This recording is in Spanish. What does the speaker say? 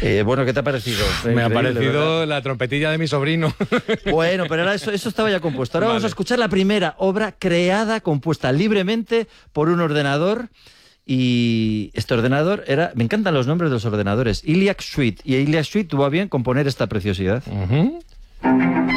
Bueno, ¿qué te ha parecido? Me ha parecido ¿verdad? la trompetilla de mi sobrino. Bueno, pero ahora eso estaba ya compuesto. Ahora vamos a escuchar la primera obra creada, compuesta libremente por un ordenador. Y este ordenador era... Me encantan los nombres de los ordenadores. Iliac Suite. Y Iliac Suite tuvo a bien componer esta preciosidad.